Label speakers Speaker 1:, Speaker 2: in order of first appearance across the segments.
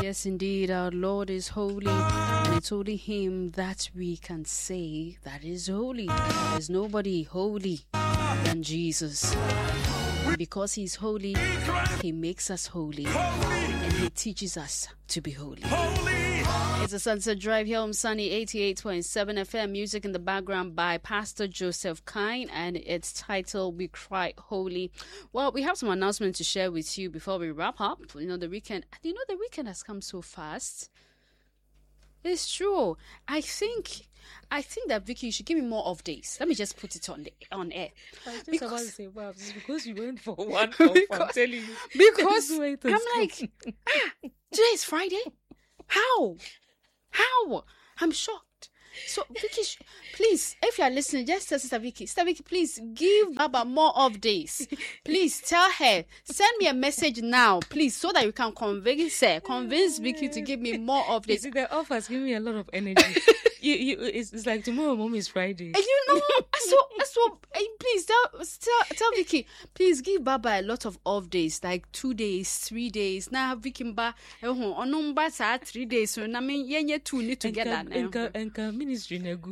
Speaker 1: Yes, indeed, our Lord is holy, and it's only Him that we can say that is holy. There's nobody holy than Jesus. And because He's holy, He makes us holy, and He teaches us to be holy. It's a Sunset Drive here on Sunny 88.7 FM. Music in the background by Pastor Joseph Kine, and it's titled We Cry Holy. Well, we have some announcements to share with you before we wrap up. The weekend has come so fast. It's true. I think that Vicky, you should give me more off days. Let me just put it on air.
Speaker 2: I was just about to say, wow, this is because you went for one off, I'm telling you.
Speaker 1: Because I'm like, today is Friday? How? I'm shocked. So, Vicky, please, if you are listening, just tell Sister Vicky, please give Baba more off days. Please tell her, send me a message now, please, so that you can convince Vicky to give me more off days.
Speaker 2: You see, the off has given me a lot of energy. It's like tomorrow, Mom, is Friday.
Speaker 1: So please tell Vicky, please give Baba a lot of off days, like 2 days, 3 days. Now Vicky mba 3 days. So I mean, yenye two need together now.
Speaker 2: Enka ministry negu.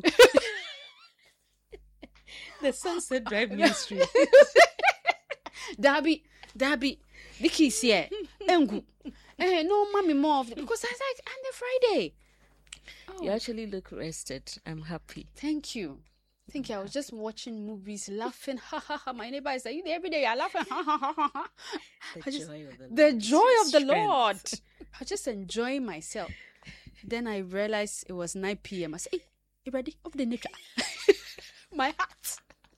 Speaker 2: The Sunset Drive ministry.
Speaker 1: Darby, Vicky's here. Engu. No, mommy, more of it because I was like, and the Friday.
Speaker 2: You actually look rested. I'm happy.
Speaker 1: Thank you. I was just watching movies, laughing. Ha ha ha. My neighbor is like, every day you're laughing. Ha ha ha ha. The joy of the Lord. I was just enjoying myself. Then I realized it was 9 p.m. I said, hey, you ready? Off the nature. My heart.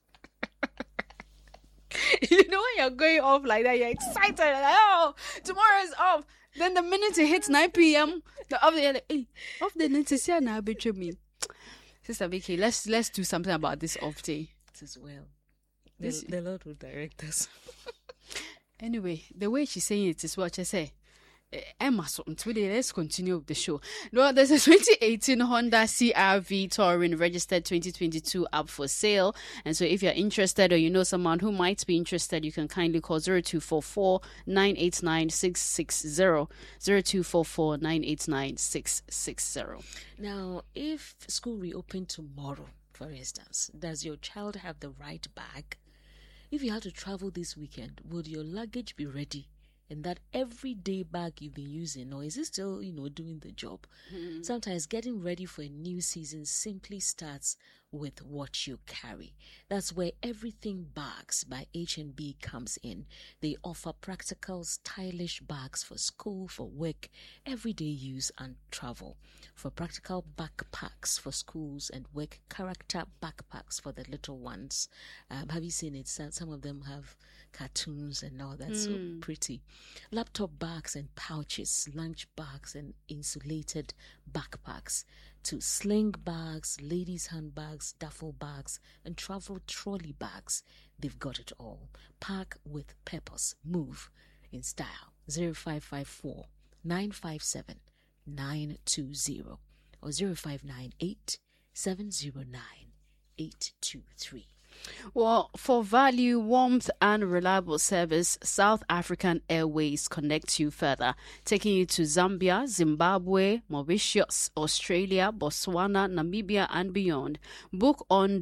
Speaker 1: When you're going off like that, you're excited. Like, oh, tomorrow is off. Then the minute it hits 9 p.m., you're like, hey, off the nature, now betray me. Sister Vicky, let's do something about this off day.
Speaker 2: It is well. The Lord will direct us.
Speaker 1: Anyway, the way she's saying it is what I say. Emma, let's continue with the show. No, there's a 2018 Honda CR-V Touring registered 2022 up for sale. And so if you're interested or you know someone who might be interested, you can kindly call 0244 989 660. 0244 989 660.
Speaker 2: Now, if school reopened tomorrow, for instance, does your child have the right bag? If you had to travel this weekend, would your luggage be ready? And that everyday bag you've been using, or is it still, doing the job? Mm-hmm. Sometimes getting ready for a new season simply starts with what you carry. That's where Everything Bags by H&B comes in. They offer practical, stylish bags for school, for work, everyday use and travel. For practical backpacks for schools and work, character backpacks for the little ones. Have you seen it? Some of them have cartoons and all that. So pretty. Laptop bags and pouches, lunch bags and insulated backpacks, to sling bags, ladies' handbags, duffel bags, and travel trolley bags. They've got it all. Pack with purpose. Move in style. 0554 957 920 or 0598 709 823.
Speaker 1: Well, for value, warmth, and reliable service, South African Airways connects you further, taking you to Zambia, Zimbabwe, Mauritius, Australia, Botswana, Namibia, and beyond. Book on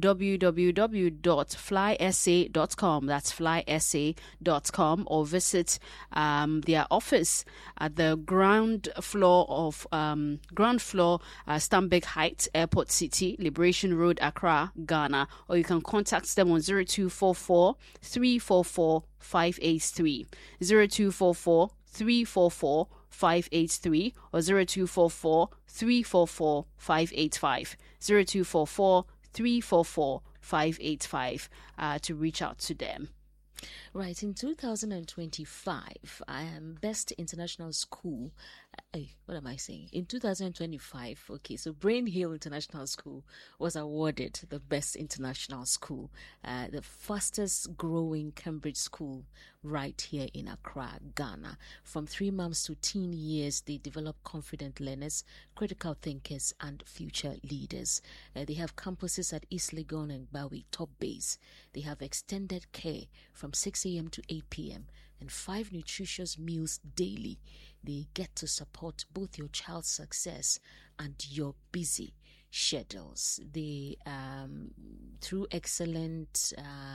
Speaker 1: www.flysa.com. That's flysa.com, or visit their office at the ground floor, Stanbic Heights, Airport City, Liberation Road, Accra, Ghana, or you can contact them on 0244 344 583, 0244 344 583, or 0244 344 585, 0244 344 585 to reach out to them.
Speaker 2: Right, in 2025, Best International School. What am I saying? In 2025, okay, so Brain Hill International School was awarded the Best International School, the fastest growing Cambridge school right here in Accra, Ghana. From 3 months to teen years, they develop confident learners, critical thinkers, and future leaders. They have campuses at East Legon and Bowie, Top Base. They have extended care from 6 a.m. to 8 p.m., and 5 nutritious meals daily. They get to support both your child's success and your busy schedules. They, through excellent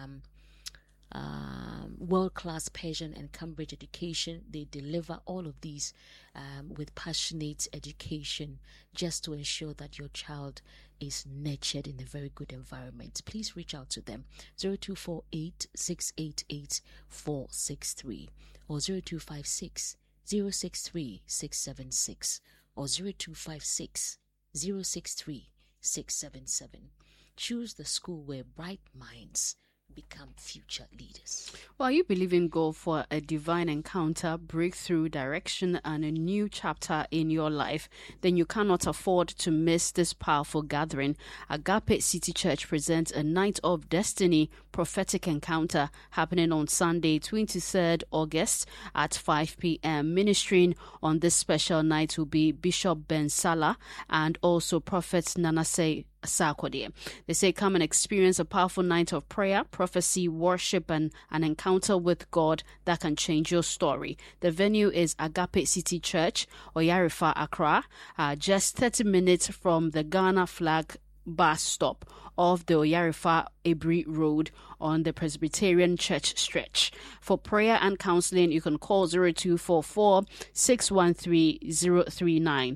Speaker 2: world-class Persian and Cambridge education, they deliver all of these with passionate education, just to ensure that your child is nurtured in a very good environment. Please reach out to them, 0248 688 463 or 0256 063 676 or 0256 063 677. Choose the school where bright minds become future leaders.
Speaker 1: Well, you believe in God for a divine encounter, breakthrough, direction, and a new chapter in your life, then you cannot afford to miss this powerful gathering. Agape City Church presents a Night of Destiny prophetic encounter happening on Sunday, 23rd August at 5 p.m. Ministering on this special night will be Bishop Ben Salah and also Prophet Nanase Sarkodie. They say, come and experience a powerful night of prayer, prophecy, worship, and an encounter with God that can change your story. The venue is Agape City Church, Oyarifa, Accra, just 30 minutes from the Ghana flag bus stop of the Oyarifa Ebri Road on the Presbyterian Church stretch. For prayer and counseling, you can call 0244 613 039.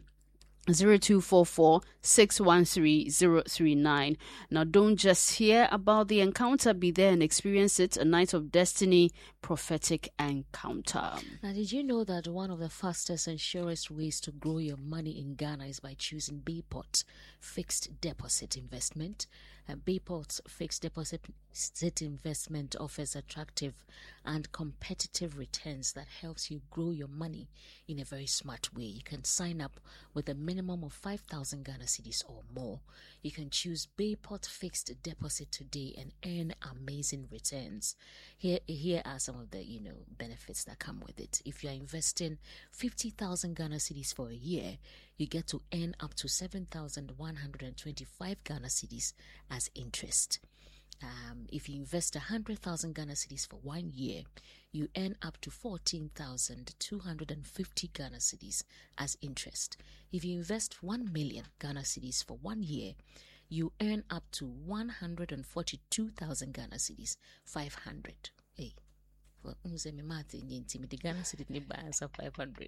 Speaker 1: 0244 613 039. Now, don't just hear about the encounter, be there and experience it. A Night of Destiny prophetic encounter.
Speaker 2: Now, did you know that one of the fastest and surest ways to grow your money in Ghana is by choosing Bayport Fixed Deposit Investment? Bayport's fixed deposit investment offers attractive and competitive returns that helps you grow your money in a very smart way. You can sign up with a minimum of 5,000 Ghana cedis or more. You can choose Bayport Fixed Deposit today and earn amazing returns. Here are some of the benefits that come with it. If you are investing 50,000 Ghana cedis for a year, you get to earn up to 7,125 Ghana cedis as interest. If you invest 100,000 Ghana cedis for 1 year, you earn up to 14,250 Ghana cedis as interest. If you invest 1 million Ghana cedis for 1 year, you earn up to 142,000 Ghana cedis, 500. Hey, well, Ghana cedis 500.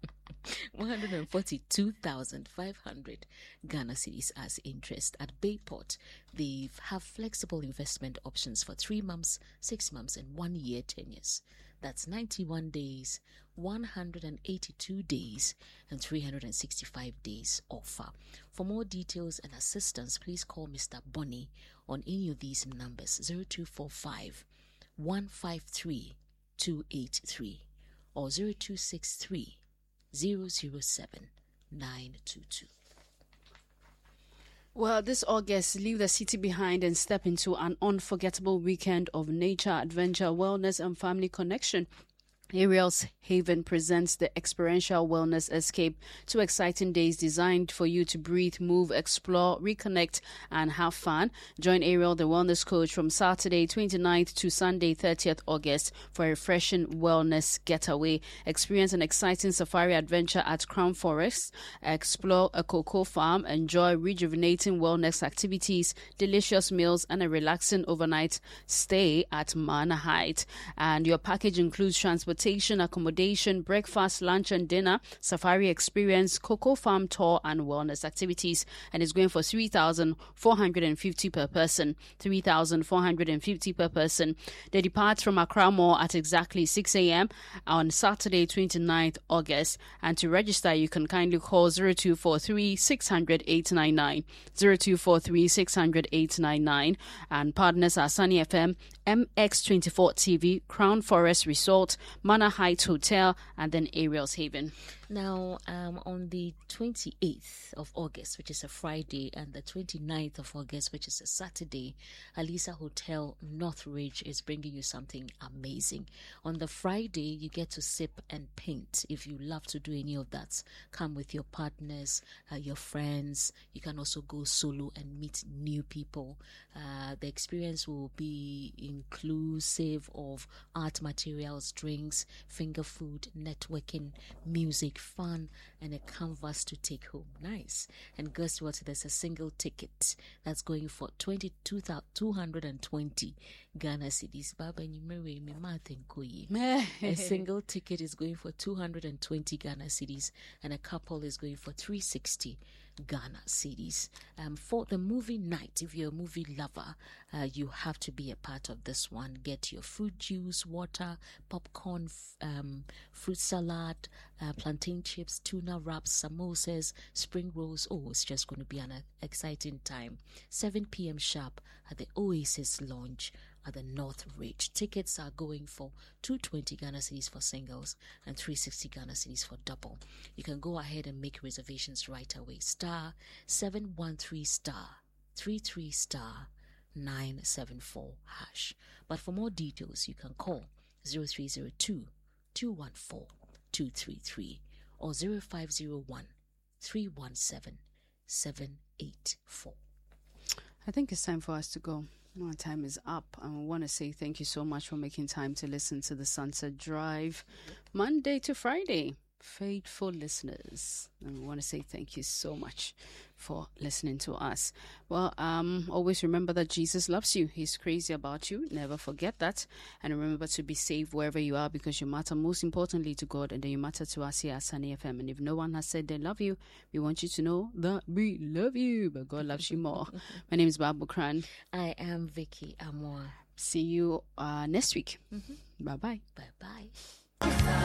Speaker 2: 142,500 Ghana cedis as interest. At Bayport, they have flexible investment options for 3 months, 6 months, and 1 year tenures. That's 91 days, 182 days, and 365 days offer. For more details and assistance, please call Mr. Bonnie on any of these numbers, 0245 153 283 or 0263 007 922.
Speaker 1: Well, this August, leave the city behind and step into an unforgettable weekend of nature, adventure, wellness, and family connection. Ariel's Haven presents the experiential wellness escape. 2 exciting days designed for you to breathe, move, explore, reconnect, and have fun. Join Ariel, the wellness coach, from Saturday 29th to Sunday 30th August for a refreshing wellness getaway. Experience an exciting safari adventure at Crown Forest. Explore a cocoa farm. Enjoy rejuvenating wellness activities, delicious meals, and a relaxing overnight stay at Mana Height. And your package includes transportation, accommodation, breakfast, lunch, and dinner, safari experience, cocoa farm tour, and wellness activities. And it's going for 3,450 per person. 3,450 per person. They depart from Accra Mall at exactly 6 a.m. on Saturday, 29th August. And to register, you can kindly call 0243 600 899. 0243 600 899. And partners are Sunny FM, MX24 TV, Crown Forest Resort, Manor Heights Hotel, and then Ariel's Haven.
Speaker 2: Now, on the 28th of August, which is a Friday, and the 29th of August, which is a Saturday, Alisa Hotel Northridge is bringing you something amazing. On the Friday, you get to sip and paint. If you love to do any of that, come with your partners, your friends. You can also go solo and meet new people. The experience will be inclusive of art materials, drinks, drinks, finger food, networking, music, fun, and a canvas to take home. Nice. And guess what? There's a single ticket that's going for 22,220 Ghana cedis. Baba, a single ticket is going for 220 Ghana cedis, and a couple is going for 360 Ghana cedis. For the movie night, if you're a movie lover, you have to be a part of this one. Get your fruit juice, water, popcorn, fruit salad, plantain chips, tuna wraps, samosas, spring rolls. Oh, it's just going to be an exciting time. 7 p.m. sharp at the Oasis Lounge at the North Ridge. Tickets are going for 220 Ghana cedis for singles and 360 Ghana cedis for double. You can go ahead and make reservations right away. Star 713 star 33 star 974 hash. But for more details, you can call 0302 214 233 or 0501 317 784.
Speaker 1: I think it's time for us to go. Our time is up, and we want to say thank you so much for making time to listen to the Sunset Drive Monday to Friday. Faithful listeners, and we want to say thank you so much for listening to us. Well, always remember that Jesus loves you. He's crazy about you. Never forget that. And remember to be safe wherever you are, because you matter most importantly to God, and then you matter to us here at Sunny FM. And if no one has said they love you, we want you to know that we love you, but God loves you more. My name is Babu Kran.
Speaker 2: I am Vicky Amor.
Speaker 1: See you next week. Bye-bye.
Speaker 2: Bye-bye.